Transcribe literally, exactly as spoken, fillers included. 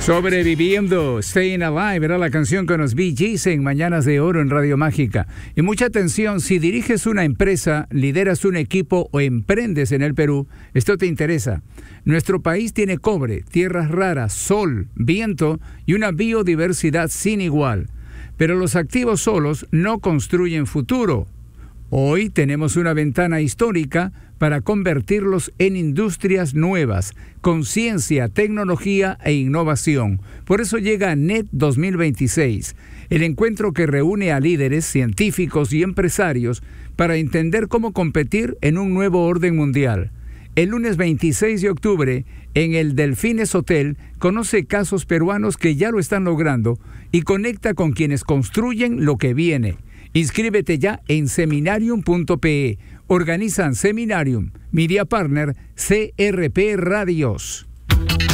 Sobreviviendo, Staying Alive, era la canción con los Bee Gees en Mañanas de Oro en Radio Mágica. Y mucha atención, si diriges una empresa, lideras un equipo o emprendes en el Perú, esto te interesa. Nuestro país tiene cobre, tierras raras, sol, viento y una biodiversidad sin igual. Pero los activos solos no construyen futuro. Hoy tenemos una ventana histórica para convertirlos en industrias nuevas, con ciencia, tecnología e innovación. Por eso llega NET dos mil veintiséis, el encuentro que reúne a líderes, científicos y empresarios para entender cómo competir en un nuevo orden mundial. El lunes veintiséis de octubre, en el Delfines Hotel, conoce casos peruanos que ya lo están logrando y conecta con quienes construyen lo que viene. Inscríbete ya en seminarium punto pe. Organizan Seminarium, Media Partner, C R P Radios.